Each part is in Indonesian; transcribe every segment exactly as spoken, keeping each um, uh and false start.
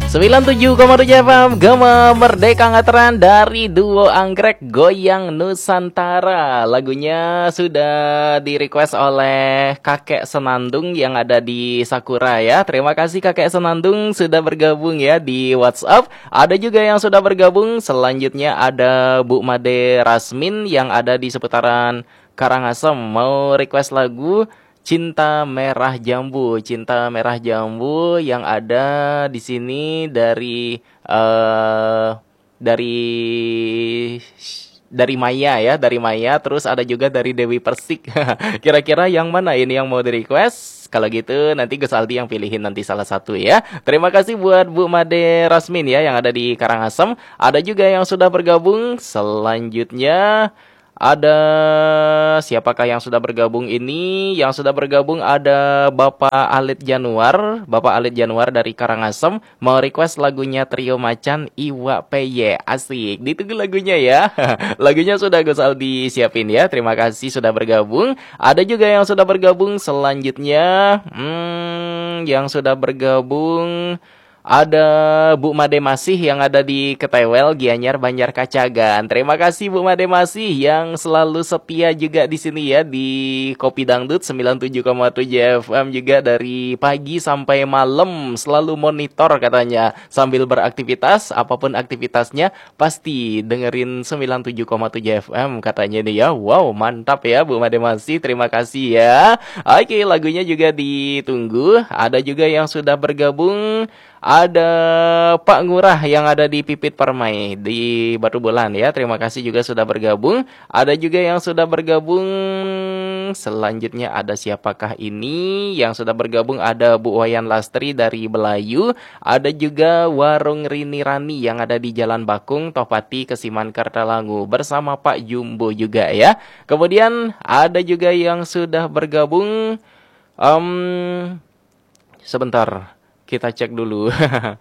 sembilan puluh tujuh koma tujuh F M Gema Merdeka Ngataran dari duo Anggrek Goyang Nusantara. Lagunya sudah di request oleh Kakek Senandung yang ada di Sakura ya. Terima kasih Kakek Senandung sudah bergabung ya di WhatsApp. Ada juga yang sudah bergabung. Selanjutnya ada Bu Made Rasmin yang ada di seputaran Karangasem. Mau request lagu Cinta Merah Jambu, Cinta Merah Jambu yang ada di sini dari uh, dari dari Maya ya, dari Maya, terus ada juga dari Dewi Persik. Kira-kira yang mana ini yang mau di request? Kalau gitu nanti Gus Aldi yang pilihin nanti salah satu ya. Terima kasih buat Bu Made Rasmin ya yang ada di Karangasem. Ada juga yang sudah bergabung. Selanjutnya ada siapakah yang sudah bergabung ini? Yang sudah bergabung ada Bapak Alit Januar. Bapak Alit Januar dari Karangasem mau request lagunya Trio Macan Iwa P Y. Asik, ditunggu lagunya ya. Lagunya sudah Gus Aldi siapin ya. Terima kasih sudah bergabung. Ada juga yang sudah bergabung selanjutnya. Hmm, yang sudah bergabung ada Bu Made Masih yang ada di Ketewel, Gianyar, Banjar Kacagan. Terima kasih Bu Made Masih yang selalu setia juga di sini ya di Kopi Dangdut sembilan puluh tujuh koma tujuh F M juga dari pagi sampai malam selalu monitor katanya sambil beraktivitas apapun aktivitasnya pasti dengerin sembilan puluh tujuh koma tujuh F M katanya nih ya. Wow, mantap ya Bu Made Masih. Terima kasih ya. Oke, lagunya juga ditunggu. Ada juga yang sudah bergabung. Ada Pak Ngurah yang ada di Pipit Permai di Batu Bolan ya. Terima kasih juga sudah bergabung. Ada juga yang sudah bergabung. Selanjutnya ada siapakah ini yang sudah bergabung? Ada Bu Wayan Lastri dari Belayu. Ada juga Warung Rini Rani yang ada di Jalan Bakung, Topati, Kesiman, Kartalangu bersama Pak Jumbo juga ya. Kemudian ada juga yang sudah bergabung. Um, sebentar. Kita cek dulu.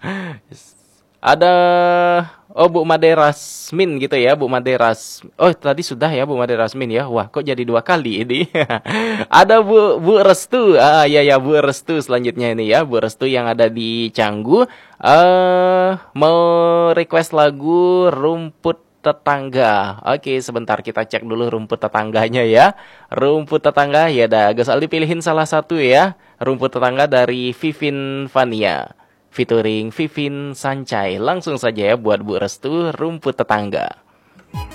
Ada oh Bu Made Rasmin gitu ya, Bu Made Ras. Oh, tadi sudah ya Bu Made Rasmin ya. Wah, kok jadi dua kali ini. Ada Bu Bu Restu. Ah ya ya Bu Restu selanjutnya ini ya, Bu Restu yang ada di Canggu. Eh uh, mau request lagu Rumput Tetangga. Oke, sebentar kita cek dulu rumput tetangganya ya. Rumput tetangga ya dah. Gus Aldi pilihin salah satu ya. Rumput tetangga dari Vivin Vania featuring Vivin Sancai. Langsung saja ya buat Bu Restu, Rumput Tetangga.